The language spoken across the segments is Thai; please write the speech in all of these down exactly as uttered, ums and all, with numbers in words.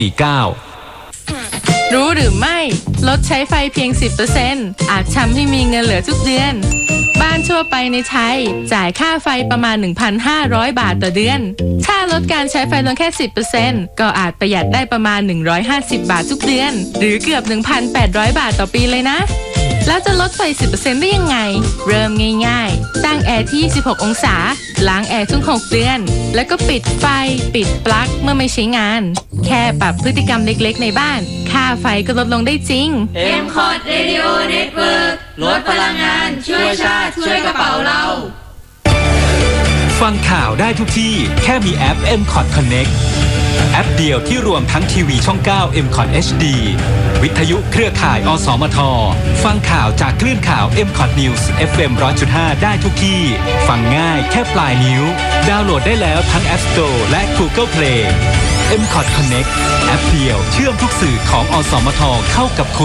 สี่เก้ารู้หรือไม่ลดใช้ไฟเพียง สิบเปอร์เซ็นต์ อาจทำให้มีเงินเหลือทุกเดือนบ้านทั่วไปในไทยจ่ายค่าไฟประมาณ หนึ่งพันห้าร้อย บาทต่อเดือนถ้าลดการใช้ไฟลงแค่ สิบเปอร์เซ็นต์ ก็อาจประหยัดได้ประมาณ หนึ่งร้อยห้าสิบ บาททุกเดือนหรือเกือบ หนึ่งพันแปดร้อย บาทต่อปีเลยนะแล้วจะลดไฟ สิบเปอร์เซ็นต์ ได้ยังไงเริ่มง่ายๆตั้งแอร์ที่ยี่สิบหกองศาล้างแอร์ทุกหกเดือนแล้วก็ปิดไฟปิดปลั๊กเมื่อไม่ใช้งานแค่ปรับพฤติกรรมเล็กๆในบ้านค่าไฟก็ลดลงได้จริงเอ็ม คอร์ด Radio Network ลดพลังงานช่วยชาติช่วยกระเป๋าเราฟังข่าวได้ทุกที่แค่มีแอป เอ็ม คอร์ด Connect แอปเดียวที่รวมทั้งทีวีช่อง เก้า เอ็ม คอร์ด เอช ดี วิทยุเครือข่ายอสมทฟังข่าวจากคลื่นข่าว เอ็ม คอร์ด News เอฟ เอ็ม หนึ่งร้อยจุดห้า ได้ทุกที่ฟังง่ายแค่ปลายนิ้วดาวน์โหลดได้แล้วทั้ง App Store และ Google Play เอ็ม คอร์ด Connect แอปเดียวเชื่อมทุกสื่อของอสมทเข้ากับคุณ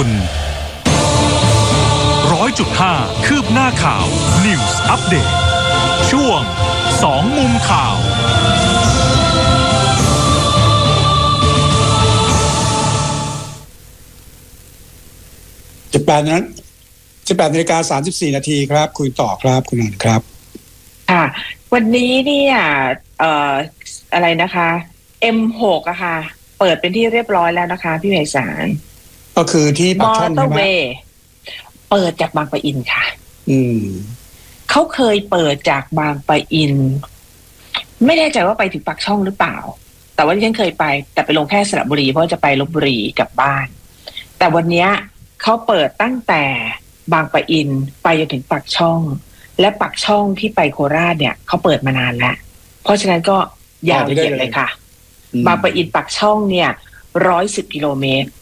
ร้อยจุดห้า คืบหน้าข่าว News Update ช่วงสองมุมข่าวสิบแปดนั้นสิบแปดนาฬิกาสามสิบสี่นาทีครับคุยต่อครับคุณนันครับค่ะวันนี้เนี่ยเอ่ออะไรนะคะ เอ็ม หก อะค่ะเปิดเป็นที่เรียบร้อยแล้วนะคะพี่ไพศาลก็คือที่ปากช่องใช่ไหมเปิดจากบางปะอินค่ะอืมเขาเคยเปิดจากบางปะอินไม่แน่ใจว่าไปถึงปากช่องหรือเปล่าแต่ว่าที่ฉันเคยไปแต่ไปลงแค่สระบุรีเพราะจะไปลพบุรีกลับบ้านแต่วันนี้เขาเปิดตั้งแต่บางปะอินไปจนถึงปากช่องและปากช่องที่ไปโคราชเนี่ยเขาเปิดมานานแล้วเพราะฉะนั้นก็ยาวเหยียดเลยค่ะบางปะอินปากช่องเนี่ยร้อยสิบกิโลเมตร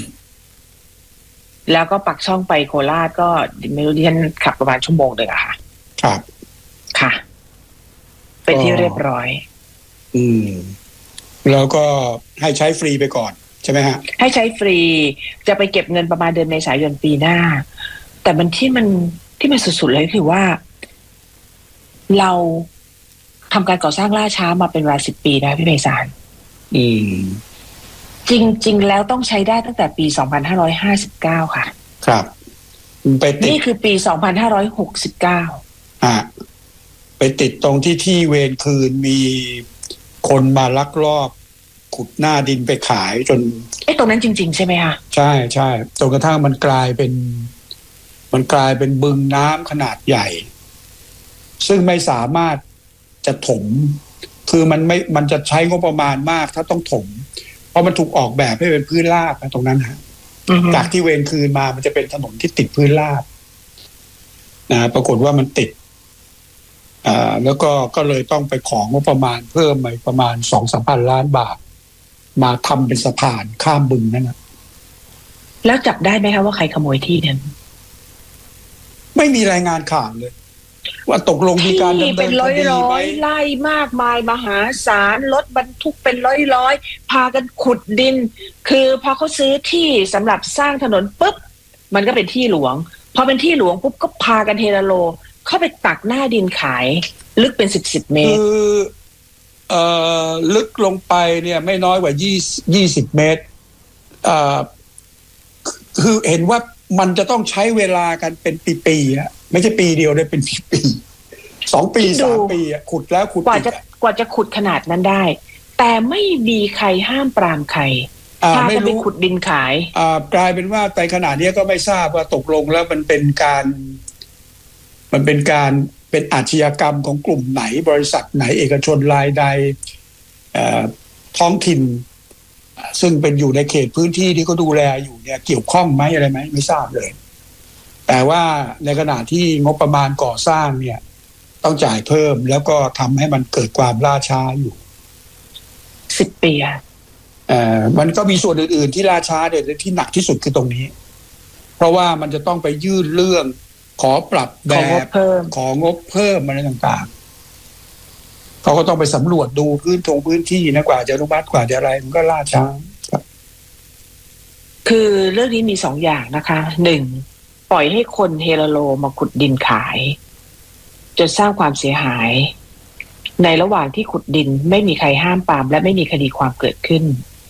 แล้วก็ปากช่องไปโคราชก็ไม่รู้ดิฉันขับประมาณชั่วโมงนึงอะค่ะครับค่ะเป็นที่เรียบร้อยอืมแล้วก็ให้ใช้ฟรีไปก่อนใช่ไหมฮะให้ใช้ฟรีจะไปเก็บเงินประมาณเดือนเมษายนปีหน้าแต่มันที่มันที่มันสุดๆเลยคือว่าเราทำการก่อสร้างล่าช้ามาเป็นเวลาสิบปีนะพี่ไพศาลอืมจริงๆแล้วต้องใช้ได้ตั้งแต่ปีสองพันห้าร้อยห้าสิบเก้าค่ะครับไปติดนี่คือปีสองพันห้าร้อยหกสิบเก้าอ่ะไปติดตรงที่ที่เวรคืนมีคนมาลักลอบขุดหน้าดินไปขายจนไอ้ตรงนั้นจริงๆใช่ไหมคะใช่ใช่จนกระทั่งมันกลายเป็นมันกลายเป็นบึงน้ำขนาดใหญ่ซึ่งไม่สามารถจะถมคือมันไม่มันจะใช้งบประมาณมากถ้าต้องถมเพราะมันถูกออกแบบให้เป็นพื้นราบนะตรงนั้นฮะ uh-huh. จากที่เวรคืนมามันจะเป็นถนนที่ติดพื้นราบนะปรากฏว่ามันติดอ่าแล้วก็ก็เลยต้องไปของงบประมาณเพิ่มไปประมาณ สองถึงสามพัน ล้านบาทมาทำเป็นสะพานข้ามบึงนั่นนะแล้วจับได้ไหมคะว่าใครขโมยที่นั้นไม่มีรายงานข่าวเลยว่าตกลงมีการดำเนินคดีไหมเป็นร้อยๆไร่มากมายมหาศาลรถบรรทุกเป็นร้อยๆพากันขุดดินคือพอเขาซื้อที่สำหรับสร้างถนนปุ๊บมันก็เป็นที่หลวงพอเป็นที่หลวงปุ๊บก็พากันเทโลเข้าไปตักหน้าดินขายลึกเป็นสิบสิบเมตรคือเอ่อลึกลงไปเนี่ยไม่น้อยกว่ายี่สิบเมตรเอ่อคือเห็นว่ามันจะต้องใช้เวลากันเป็นปีๆอ่ะไม่ใช่ปีเดียวได้เป็นปีๆสองปีสามปีอ่ะขุดแล้วขุดกว่าจะกว่าจะขุดขนาดนั้นได้แต่ไม่มีใครห้ามปรามใครถ้าจะไปขุดดินขายอ่ากลายเป็นว่าในขณะนี้ก็ไม่ทราบว่าตกลงแล้วมันเป็นการมันเป็นการเป็นอาชญากรรมของกลุ่มไหนบริษัทไหนเอกชนรายใดท้องถิ่นซึ่งเป็นอยู่ในเขตพื้นที่ที่เขาดูแลอยู่เนี่ยเกี่ยวข้องไหมอะไรไหมไม่ทราบเลยแต่ว่าในขณะที่งบประมาณก่อสร้างเนี่ยต้องจ่ายเพิ่มแล้วก็ทำให้มันเกิดความล่าช้าอยู่สิบปีอ่ะเอ่อมันก็มีส่วนอื่นๆที่ล่าช้าแต่ที่หนักที่สุดคือตรงนี้เพราะว่ามันจะต้องไปยื่นเรื่องขอปรับแบบของงบเพิ่มอะไรต่างๆเขาก็ต้องไปสำรวจดูพื้นทงพื้นที่นะกว่าจะอนุมัติกว่าจะอะไรมันก็ล่าช้าครับคือเรื่องนี้มีสองอย่างนะคะหนึ่งปล่อยให้คนเฮโลโลมาขุดดินขายจนสร้างความเสียหายในระหว่างที่ขุดดินไม่มีใครห้ามปรามและไม่มีคดีความเกิดขึ้น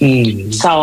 อืมสอง